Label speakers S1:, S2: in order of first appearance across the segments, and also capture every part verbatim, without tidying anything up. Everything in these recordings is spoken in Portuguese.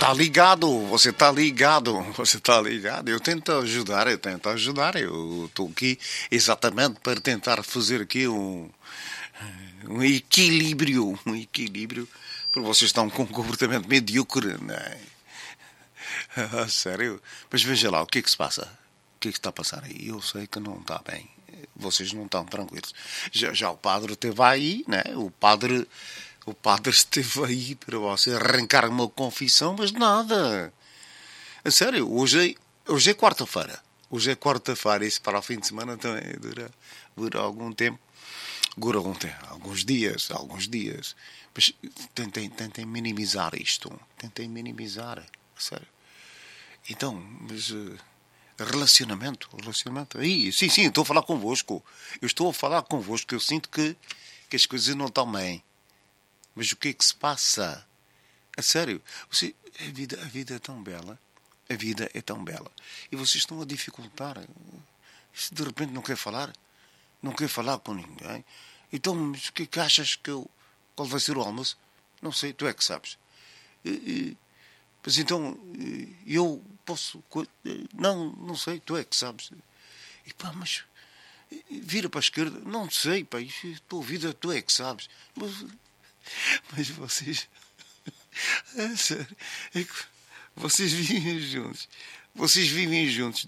S1: tá ligado, você tá ligado, você tá ligado. Eu tento ajudar, eu tento ajudar. Eu estou aqui exatamente para tentar fazer aqui um, um equilíbrio, um equilíbrio, porque vocês estão com um comportamento medíocre, não é? Ah, sério? Mas veja lá, o que é que se passa? O que é que está a passar aí? Eu sei que não está bem. Vocês não estão tranquilos. Já, já o padre esteve aí, né? O padre... O padre esteve aí para você arrancar uma confissão, mas nada. A sério, hoje é, hoje é quarta-feira. Hoje é quarta-feira, isso para o fim de semana também dura, dura algum tempo. Dura algum tempo, alguns dias, alguns dias. Mas tentem, tentem minimizar isto. Tentem minimizar, a sério. Então, mas... Uh, relacionamento, relacionamento. Aí, sim, sim, estou a falar convosco. Eu estou a falar convosco. Eu sinto que, que as coisas não estão bem. Mas o que é que se passa? A sério, você, a, vida, a vida é tão bela. A vida é tão bela. E vocês estão a dificultar. Se de repente não quer falar, não quer falar com ninguém. Então, mas o que é que achas que eu... Qual vai ser o almoço? Não sei, tu é que sabes. E, e, mas então, eu posso... Não, não sei, tu é que sabes. E pá, mas... Vira para a esquerda. Não sei, pá. A tua vida, tu é que sabes. Mas... Mas vocês... É sério. É que vocês vivem juntos. Vocês vivem juntos.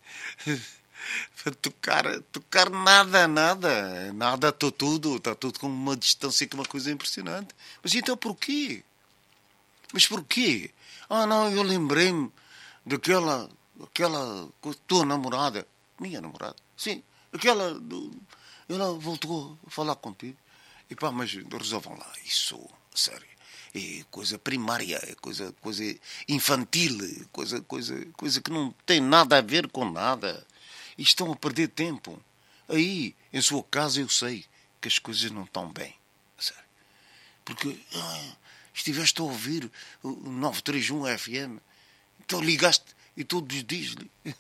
S1: Para tocar, tocar nada, nada. Nada, está tudo. Está tudo com uma distância, que é uma coisa impressionante. Mas então porquê? Mas porquê? Ah, não, eu lembrei-me daquela... Aquela... Tua namorada. Minha namorada. Sim. Aquela... Do, ela voltou a falar contigo. E pá, mas resolvam lá isso, sério. É coisa primária, é coisa, coisa infantil, coisa, coisa, coisa que não tem nada a ver com nada. E estão a perder tempo. Aí, em sua casa, eu sei que as coisas não estão bem, sério. Porque ah, estiveste a ouvir o nove três um F M, então ligaste e todos os dias.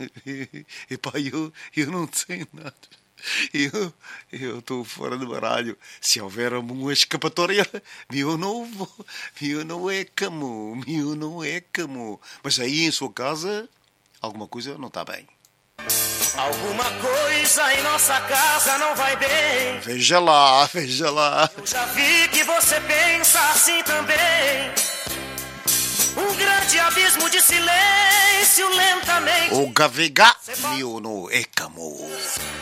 S1: E pá, eu, eu não sei nada. Eu eu estou fora do baralho. Se houver uma escapatória, meu não vou, meu não é camo, meu não é camo. Mas aí em sua casa, alguma coisa não está bem.
S2: Alguma coisa em nossa casa não vai bem.
S1: Veja lá, veja lá.
S2: Eu já vi que você pensa assim também. Um grande abismo de silêncio lentamente.
S1: O gavega, meu não é camo.